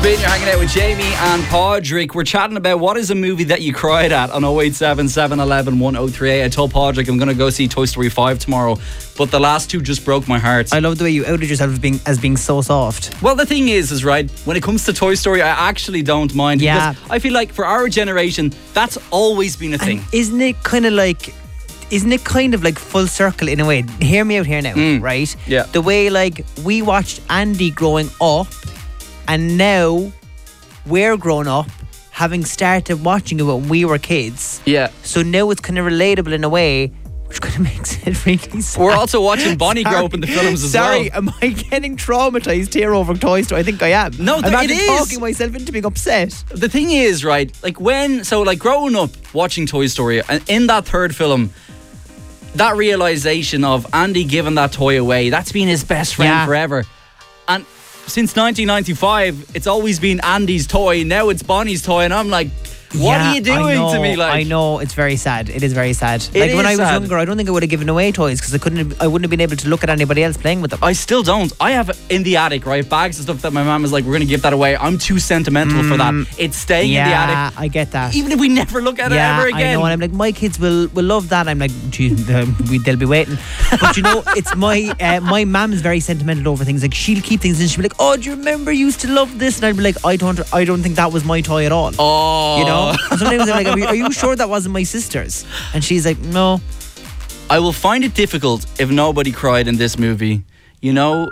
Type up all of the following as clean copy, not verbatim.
You're hanging out with Jamie and Padraig. We're chatting about what is a movie that you cried at on 087 711 1038. I told Padraig I'm going to go see Toy Story 5 tomorrow, but the last two just broke my heart. I love the way you outed yourself as being so soft. Well, the thing is right, when it comes to Toy Story, I actually don't mind. Yeah. Because I feel like for our generation, that's always been a thing. And isn't it kind of like full circle in a way? Hear me out here now, right? Yeah. The way like we watched Andy growing up, and now we're grown up, having started watching it when we were kids. Yeah. So now it's kind of relatable in a way, which kind of makes it really sad. We're also watching Bonnie grow up in the films as well. Sorry, am I getting traumatised here over Toy Story? I think I am. No, I'm it is. talking myself into being upset. The thing is, right, growing up watching Toy Story, and in that third film, that realisation of Andy giving that toy away, that's been his best friend forever. And since 1995, it's always been Andy's toy. Now it's Bonnie's toy, and I'm like, what are you doing to me? Like, I know, it's very sad. It is very sad. Like when I was younger, I don't think I would have given away toys because I wouldn't have been able to look at anybody else playing with them. I still don't. I have in the attic, right, bags of stuff that my mum is like, we're going to give that away. I'm too sentimental for that. It's staying in the attic. I get that. Even if we never look at it ever again. I know, and I'm like, my kids will love that. I'm like, gee, they'll be waiting. But you know, it's my mum is very sentimental over things. Like she'll keep things and she'll be like, oh, do you remember you used to love this? And I'll be like, I don't think that was my toy at all. Oh, you know. And sometimes I'm like, are you sure that wasn't my sister's? And she's like, no. I will find it difficult if nobody cried in this movie. You know,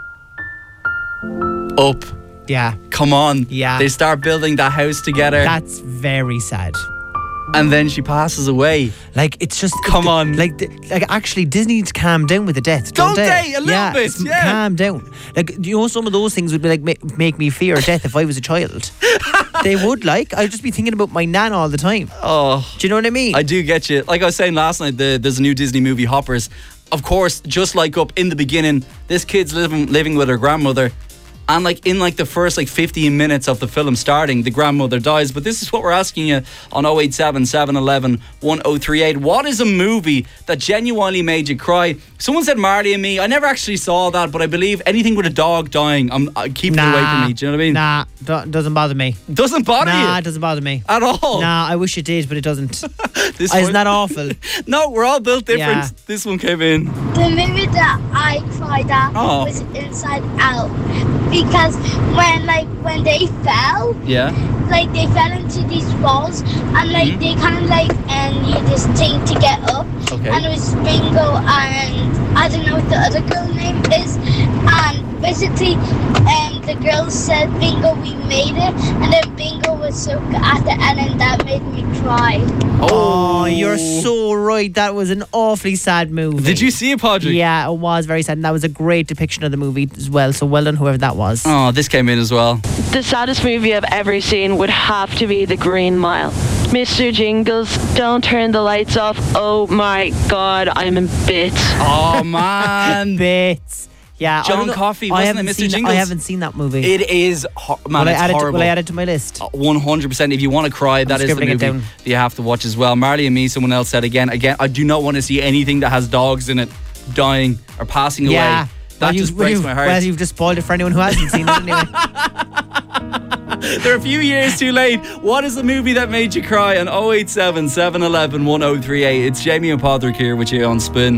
Up. Yeah. Come on. Yeah. They start building that house together. That's very sad. And then she passes away. Like, it's just... Come on. Like, actually, Disney needs to calm down with the death, don't they? A little bit, yeah. Calm down. Like, you know, some of those things would be like make me fear death if I was a child. They would, like. I'd just be thinking about my nan all the time. Oh. Do you know what I mean? I do get you. Like I was saying last night, there's a new Disney movie, Hoppers. Of course, just like Up, in the beginning, this kid's living with her grandmother. And like in like the first like 15 minutes of the film starting, the grandmother dies. But this is what we're asking you on 087 711 1038. What is a movie that genuinely made you cry? Someone said Marley and Me. I never actually saw that, but I believe anything with a dog dying, I'm keeping it away from me. Do you know what I mean? Nah, doesn't bother me. Doesn't bother you? Nah, it doesn't bother me. At all? Nah, I wish it did, but it doesn't. Isn't that awful? No, we're all built different. Yeah. This one came in. The movie that I cried at was Inside Out. Because when they fell, like they fell into these walls, and like they kind of like need this thing to get up. Okay. And it was Bingo and I don't know what the other girl's name is. And basically, the girl said, Bingo, we made it. And then Bingo was so good at the end, and that made me cry. Oh, you're so right. That was an awfully sad movie. Did you see it, Padraig? Yeah, it was very sad. And that was a great depiction of the movie as well. So well done, whoever that was. Oh, this came in as well. The saddest movie I've ever seen would have to be The Green Mile. Mr. Jingles, don't turn the lights off. Oh my God, I'm in bits. Oh man. Bits. Yeah, John Coffey, wasn't it, Mr. Jingles? I haven't seen that movie. It is, it's horrible. Will I add it to my list? 100%. If you want to cry, that is the movie that you have to watch as well. Marley and Me, someone else said again, I do not want to see anything that has dogs in it dying or passing away. That just breaks my heart. Well, you've just spoiled it for anyone who hasn't seen it anyway. They're a few years too late. What is the movie that made you cry? On 087 711 1038. It's Jamie and Padraig here with you on Spin.